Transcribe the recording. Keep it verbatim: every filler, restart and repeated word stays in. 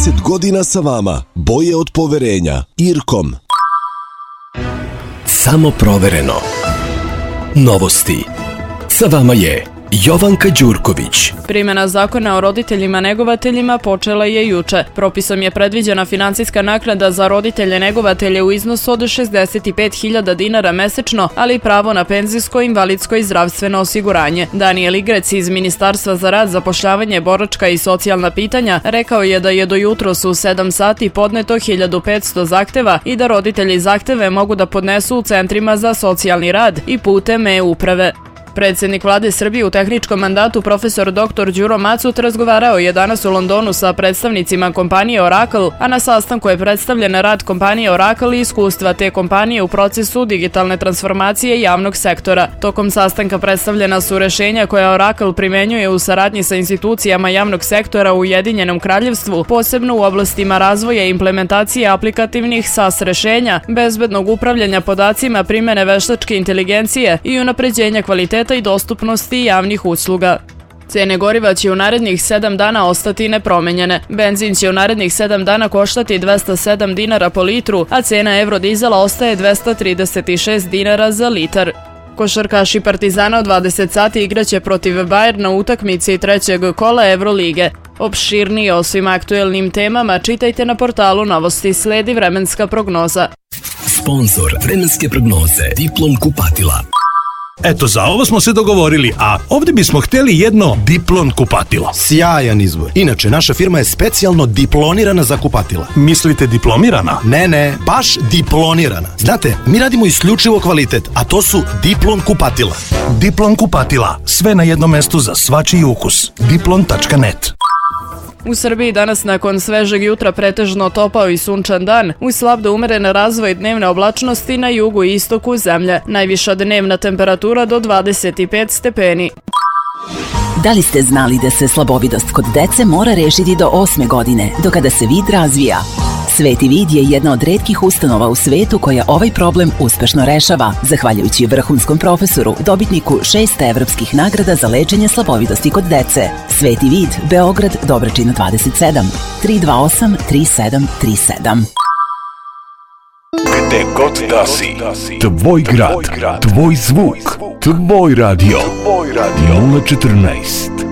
trideset godina sa vama. Boje od poverenja. Irkom. Samo provereno. Novosti. Sa vama je Jovanka Đurković. Primjena zakona o roditeljima negovateljima počela je juče. Propisom je predviđena finansijska naknada za roditelje negovatelje u iznosu od šezdeset pet hiljada dinara mesečno, ali i pravo na penzijsko, invalidsko i zdravstveno osiguranje. Daniel Igrec iz Ministarstva za rad, zapošljavanje, boračka i socijalna pitanja rekao je da je do jutros u sedam sati podneto hiljadu petsto zahteva i da roditelji zahteve mogu da podnesu u centrima za socijalni rad i putem e-uprave. Predsjednik vlade Srbije u tehničkom mandatu profesor doktor Đuro Macut razgovarao je danas u Londonu sa predstavnicima kompanije Oracle, a na sastanku je predstavljen rad kompanije Oracle i iskustva te kompanije u procesu digitalne transformacije javnog sektora. Tokom sastanka predstavljena su rešenja koja Oracle primenjuje u saradnji sa institucijama javnog sektora u Ujedinjenom kraljevstvu, posebno u oblastima razvoja i implementacije aplikativnih SaaS rešenja, bezbednog upravljanja podacima, primjene veštačke inteligencije i unapređenja kvaliteta i dostupnosti javnih usluga. Cene goriva će u narednih sedam dana ostati nepromenjene. Benzin će u narednih sedam dana koštati dvesta sedam dinara po litru, a cena Eurodizela ostaje dvesta trideset šest dinara za litar. Košarkaši Partizana u dvadeset sati igraće protiv Bayerna u utakmici trećeg kola Evrolige. Opširnije o svim aktuelnim temama čitajte na portalu Novosti. Sledi vremenska prognoza. Sponzor vremenske prognoze Diplom kupatila. Eto, za ovo smo se dogovorili, a ovdje bismo htjeli jedno Diplon kupatilo. Sjajan izbor. Inače, naša firma je specijalno diplonirana za kupatila. Mislite diplomirana? Ne, ne, baš diplonirana. Znate, mi radimo isključivo kvalitet, a to su Diplon kupatila. Diplon kupatila. Sve na jednom mestu za svačiji ukus. diplon tačka net. U Srbiji danas nakon svežeg jutra pretežno topao i sunčan dan, uz slab do umeren razvoj dnevne oblačnosti na jugu i istoku zemlje. Najviša dnevna temperatura do dvadeset pet stepeni. Da li ste znali da se slabovidost kod dece mora rešiti do osme godine, do kada se vid razvija? Sveti vid je jedna od retkih ustanova u svetu koja ovaj problem uspešno rešava, zahvaljujući vrhunskom profesoru, dobitniku šest evropskih nagrada za lečenje slabovidosti kod dece. Sveti vid, Beograd, Dobračina dvadeset sedam, tri dva osam tri sedam tri sedam. Gde god da si, tvoj grad, tvoj zvuk, tvoj radio, nula četrnaest.